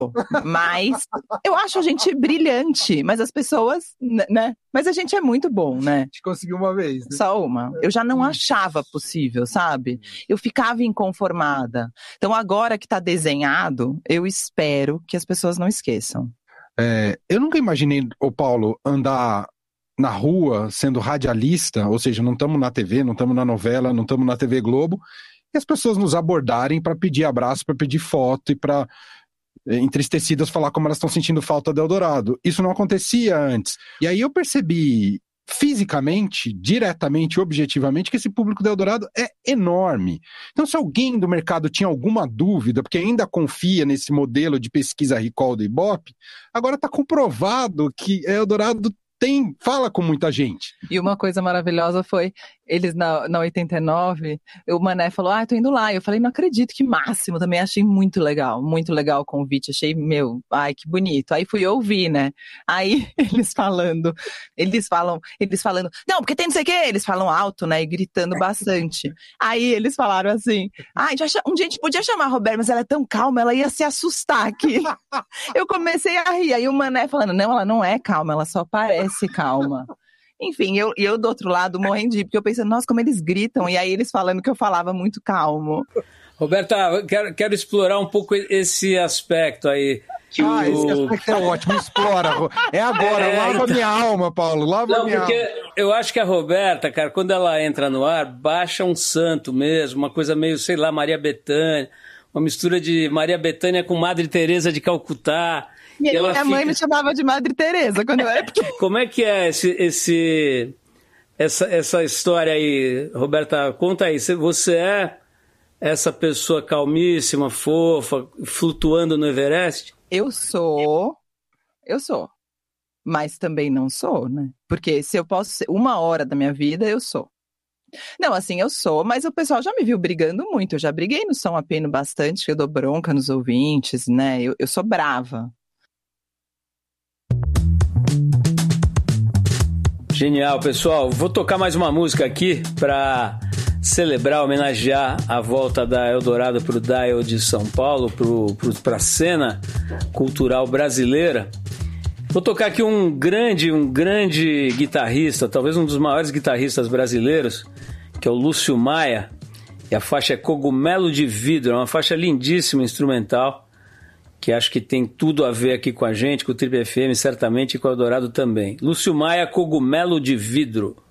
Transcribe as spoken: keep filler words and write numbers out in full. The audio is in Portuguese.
Mas eu acho a gente brilhante, mas as pessoas, né? Mas a gente é muito bom, né? A gente conseguiu uma vez, né? Só uma. Eu já não achava possível, sabe? Eu ficava inconformada. Então agora que tá desenhado, eu espero que as pessoas não esqueçam. É, eu nunca imaginei, ô Paulo, andar na rua sendo radialista, ou seja, não estamos na T V, não estamos na novela, não estamos na T V Globo, e as pessoas nos abordarem para pedir abraço, para pedir foto e para, entristecidas, falar como elas estão sentindo falta do Eldorado. Isso não acontecia antes. E aí eu percebi fisicamente, diretamente, objetivamente, que esse público do Eldorado é enorme. Então, se alguém do mercado tinha alguma dúvida, porque ainda confia nesse modelo de pesquisa recall do Ibope, agora está comprovado que Eldorado tem, fala com muita gente. E uma coisa maravilhosa foi, eles na, na oitenta e nove, o Mané falou, ah, tô indo lá. Eu falei, não acredito, que máximo. Também achei muito legal, muito legal o convite. Achei, meu, ai, que bonito. Aí fui ouvir, né? Aí eles falando, eles falam, eles falando, não, porque tem não sei o quê. Eles falam alto, né, e gritando bastante. Aí eles falaram assim, ah, um dia a gente podia chamar a Roberta, mas ela é tão calma, ela ia se assustar aqui. Eu comecei a rir. Aí o Mané falando, não, ela não é calma, ela só parece calma. Enfim, eu, eu do outro lado morrendo de rir, porque eu pensei, nossa, como eles gritam, e aí eles falando que eu falava muito calmo. Roberta, quero, quero explorar um pouco esse aspecto aí. Que ah, o... esse aspecto é ótimo, explora. É agora, é, lava então... minha alma, Paulo, lava Não, minha porque alma. Eu acho que a Roberta, cara, quando ela entra no ar, baixa um santo mesmo, uma coisa meio, sei lá, Maria Bethânia, uma mistura de Maria Bethânia com Madre Teresa de Calcutá. E minha fica... mãe me chamava de Madre Teresa quando eu era pequena. Como é que é esse, esse, essa, essa história aí, Roberta? Conta aí. Você é essa pessoa calmíssima, fofa, flutuando no Everest? Eu sou, eu sou. Mas também não sou, né? Porque se eu posso ser uma hora da minha vida, eu sou. Não, assim, eu sou, mas o pessoal já me viu brigando muito. Eu já briguei no Som Apino bastante, que eu dou bronca nos ouvintes, né? Eu, eu sou brava. Genial, pessoal. Vou tocar mais uma música aqui para celebrar, homenagear a volta da Eldorado para o Dial de São Paulo, para a cena cultural brasileira. Vou tocar aqui um grande, um grande guitarrista, talvez um dos maiores guitarristas brasileiros, que é o Lúcio Maia, e a faixa é Cogumelo de Vidro, é uma faixa lindíssima, instrumental, que acho que tem tudo a ver aqui com a gente, com o Trip F M, certamente, e com o Eldorado também. Lúcio Maia, Cogumelo de Vidro.